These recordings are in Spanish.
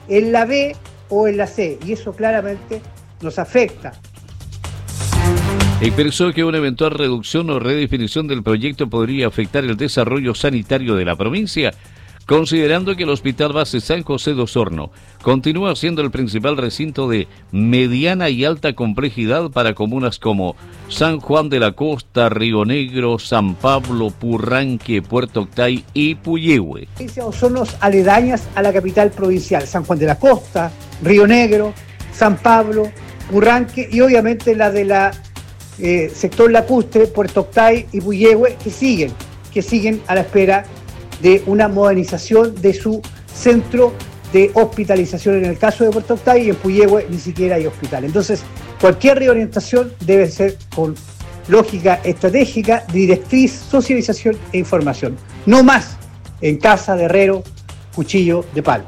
en la B o en la C, y eso claramente nos afecta. Expresó que una eventual reducción o redefinición del proyecto podría afectar el desarrollo sanitario de la provincia, considerando que el Hospital Base San José de Osorno continúa siendo el principal recinto de mediana y alta complejidad para comunas como San Juan de la Costa, Río Negro, San Pablo, Purranque, Puerto Octay y Puyehue. Son los aledañas a la capital provincial, San Juan de la Costa, Río Negro, San Pablo, Purranque y obviamente la de la sector lacustre, Puerto Octay y Puyehue, que siguen a la espera de una modernización de su centro de hospitalización en el caso de Puerto Octay, y en Puyehue ni siquiera hay hospital. Entonces, cualquier reorientación debe ser con lógica estratégica, directriz, socialización e información. No más en casa de herrero, cuchillo de palo.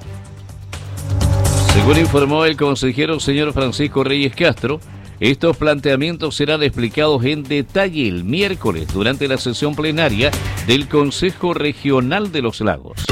Según informó el consejero señor Francisco Reyes Castro, estos planteamientos serán explicados en detalle el miércoles durante la sesión plenaria del Consejo Regional de los Lagos.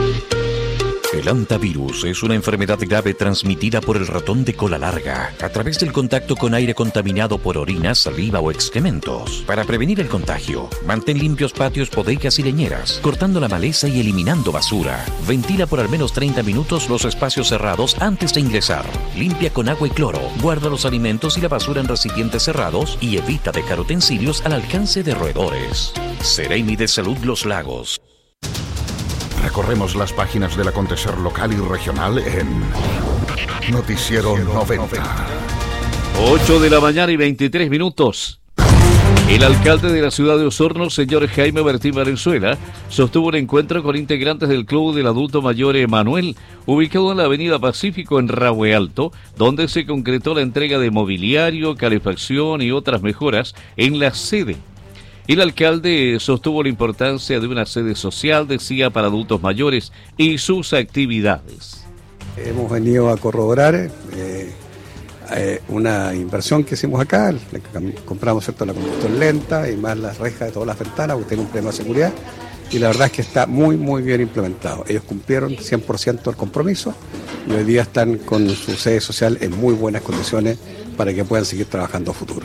El hantavirus es una enfermedad grave transmitida por el ratón de cola larga a través del contacto con aire contaminado por orina, saliva o excrementos. Para prevenir el contagio, mantén limpios patios, bodegas y leñeras, cortando la maleza y eliminando basura. Ventila por al menos 30 minutos los espacios cerrados antes de ingresar. Limpia con agua y cloro. Guarda los alimentos y la basura en recipientes cerrados y evita dejar utensilios al alcance de roedores. Seremi de Salud Los Lagos. Recorremos las páginas del acontecer local y regional en Noticiero 90. 8 de la mañana y 23 minutos. El alcalde de la ciudad de Osorno, señor Jaime Bertín Valenzuela, sostuvo un encuentro con integrantes del Club del Adulto Mayor Emanuel, ubicado en la avenida Pacífico en Rahue Alto, donde se concretó la entrega de mobiliario, calefacción y otras mejoras en la sede. El alcalde sostuvo la importancia de una sede social, decía, para adultos mayores y sus actividades. Hemos venido a corroborar una inversión que hicimos acá, compramos, ¿cierto?, la combustión lenta y más las rejas de todas las ventanas, porque tiene un problema de seguridad, y la verdad es que está muy bien implementado. Ellos cumplieron 100% el compromiso y hoy día están con su sede social en muy buenas condiciones para que puedan seguir trabajando a futuro.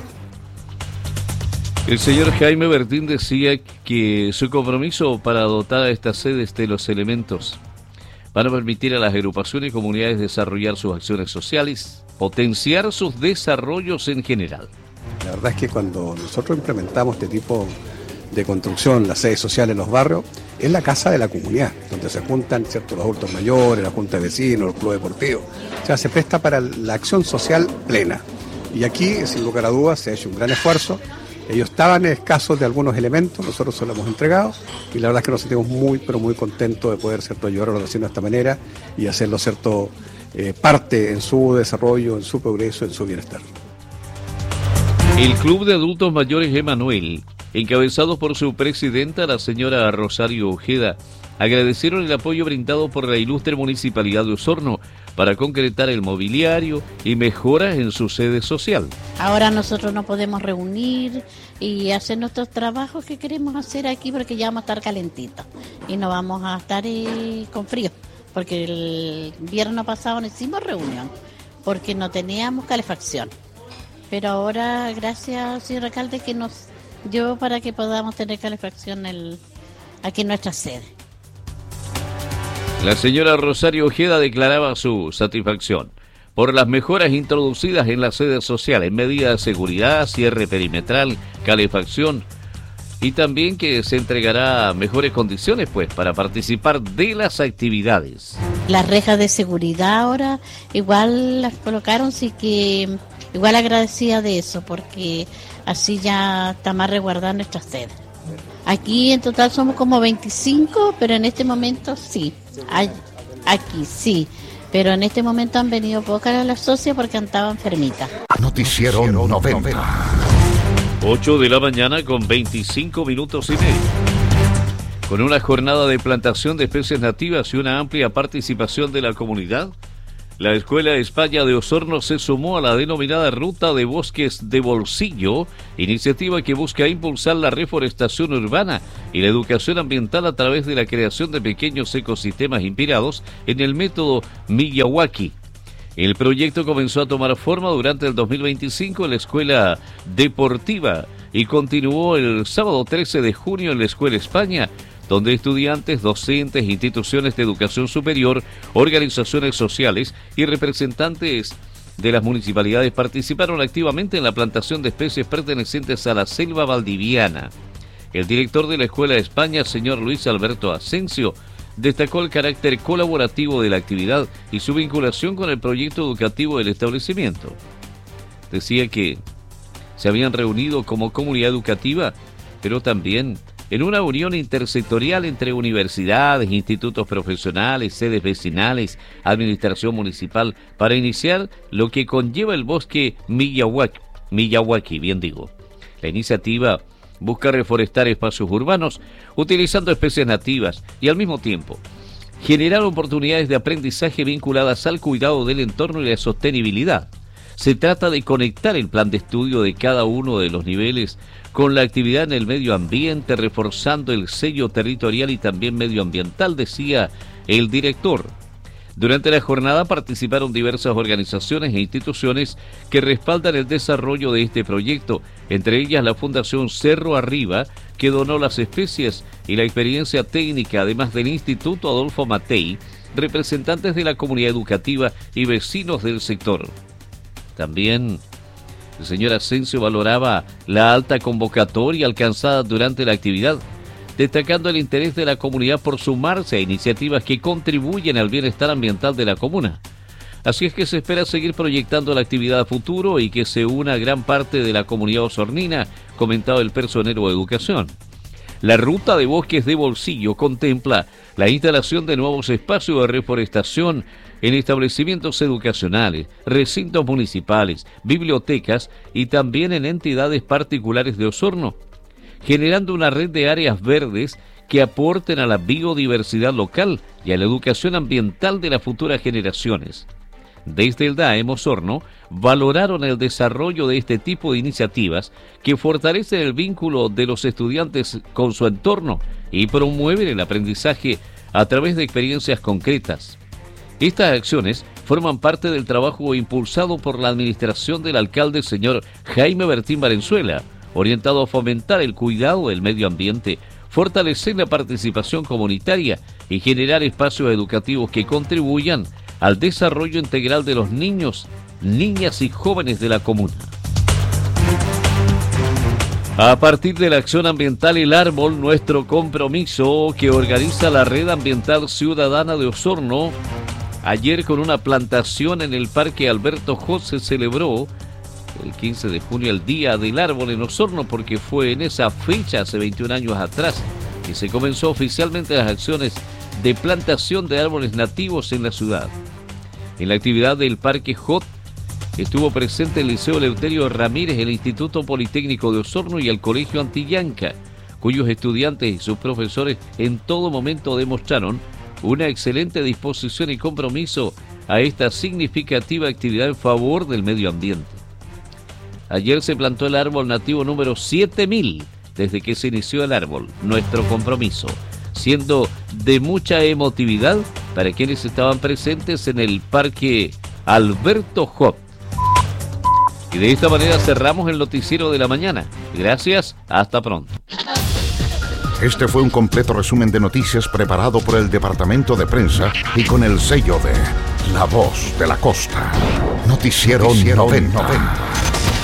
El señor Jaime Bertín decía que su compromiso para dotar a estas sedes de los elementos van a permitir a las agrupaciones y comunidades desarrollar sus acciones sociales, potenciar sus desarrollos en general. La verdad es que cuando nosotros implementamos este tipo de construcción, las sedes sociales en los barrios, es la casa de la comunidad, donde se juntan, ¿cierto?, los adultos mayores, la junta de vecinos, los clubes deportivos. O sea, se presta para la acción social plena. Y aquí, sin lugar a dudas, se ha hecho un gran esfuerzo. Ellos estaban escasos de algunos elementos, nosotros se los hemos entregado y la verdad es que nos sentimos muy contentos de poder, ¿cierto?, ayudar a los vecinos de esta manera y hacerlo, ¿cierto?, parte en su desarrollo, en su progreso, en su bienestar. El Club de Adultos Mayores Emanuel, encabezado por su presidenta, la señora Rosario Ojeda, agradecieron el apoyo brindado por la ilustre Municipalidad de Osorno para concretar el mobiliario y mejoras en su sede social. Ahora nosotros nos podemos reunir y hacer nuestros trabajos que queremos hacer aquí, porque ya vamos a estar calentitos y no vamos a estar con frío, porque el viernes pasado no hicimos reunión porque no teníamos calefacción, pero ahora gracias, señor alcalde, que nos dio para que podamos tener calefacción aquí en nuestra sede. La señora Rosario Ojeda declaraba su satisfacción por las mejoras introducidas en la sede social en medidas de seguridad, cierre perimetral, calefacción, y también que se entregará mejores condiciones para participar de las actividades. Las rejas de seguridad ahora igual las colocaron, sí, que igual agradecida de eso, porque así ya está más resguardada nuestra sede. Aquí en total somos como 25, pero en este momento sí. Aquí sí, pero en este momento han venido pocas las socias porque andaban enfermitas. Noticiero 90. 8 de la mañana con 25 minutos y medio. Con una jornada de plantación de especies nativas y una amplia participación de la comunidad, La Escuela España de Osorno se sumó a la denominada Ruta de Bosques de Bolsillo, iniciativa que busca impulsar la reforestación urbana y la educación ambiental a través de la creación de pequeños ecosistemas inspirados en el método Miyawaki. El proyecto comenzó a tomar forma durante el 2025 en la Escuela Deportiva y continuó el sábado 13 de junio en la Escuela España, donde estudiantes, docentes, instituciones de educación superior, organizaciones sociales y representantes de las municipalidades participaron activamente en la plantación de especies pertenecientes a la selva valdiviana. El director de la Escuela España, señor Luis Alberto Asensio, destacó el carácter colaborativo de la actividad y su vinculación con el proyecto educativo del establecimiento. Decía que se habían reunido como comunidad educativa, pero también en una unión intersectorial entre universidades, institutos profesionales, sedes vecinales, administración municipal, para iniciar lo que conlleva el bosque Miyawaki, bien digo. La iniciativa busca reforestar espacios urbanos utilizando especies nativas y al mismo tiempo generar oportunidades de aprendizaje vinculadas al cuidado del entorno y la sostenibilidad. Se trata de conectar el plan de estudio de cada uno de los niveles con la actividad en el medio ambiente, reforzando el sello territorial y también medioambiental, decía el director. Durante la jornada participaron diversas organizaciones e instituciones que respaldan el desarrollo de este proyecto, entre ellas la Fundación Cerro Arriba, que donó las especies y la experiencia técnica, además del Instituto Adolfo Matei, representantes de la comunidad educativa y vecinos del sector. También el señor Asensio valoraba la alta convocatoria alcanzada durante la actividad, destacando el interés de la comunidad por sumarse a iniciativas que contribuyen al bienestar ambiental de la comuna. Así es que se espera seguir proyectando la actividad a futuro y que se una gran parte de la comunidad osornina, comentaba el personero de educación. La ruta de bosques de bolsillo contempla la instalación de nuevos espacios de reforestación en establecimientos educacionales, recintos municipales, bibliotecas y también en entidades particulares de Osorno, generando una red de áreas verdes que aporten a la biodiversidad local y a la educación ambiental de las futuras generaciones. Desde el DAEM Osorno valoraron el desarrollo de este tipo de iniciativas que fortalecen el vínculo de los estudiantes con su entorno y promueven el aprendizaje a través de experiencias concretas. Estas acciones forman parte del trabajo impulsado por la administración del alcalde señor Jaime Bertín Valenzuela, orientado a fomentar el cuidado del medio ambiente, fortalecer la participación comunitaria y generar espacios educativos que contribuyan al desarrollo integral de los niños, niñas y jóvenes de la comuna. A partir de la acción ambiental El Árbol, nuestro compromiso, que organiza la Red Ambiental Ciudadana de Osorno, ayer con una plantación en el Parque Alberto Jot se celebró el 15 de junio el Día del Árbol en Osorno, porque fue en esa fecha, hace 21 años atrás, que se comenzó oficialmente las acciones de plantación de árboles nativos en la ciudad. En la actividad del Parque Jot estuvo presente el Liceo Eleuterio Ramírez, el Instituto Politécnico de Osorno y el Colegio Antillanca, cuyos estudiantes y sus profesores en todo momento demostraron una excelente disposición y compromiso a esta significativa actividad en favor del medio ambiente. Ayer se plantó el árbol nativo número 7000 desde que se inició el árbol, nuestro compromiso, siendo de mucha emotividad para quienes estaban presentes en el Parque Alberto Jot. Y de esta manera cerramos el noticiero de la mañana. Gracias, hasta pronto. Este fue un completo resumen de noticias preparado por el Departamento de Prensa y con el sello de La Voz de la Costa. Noticiero 90.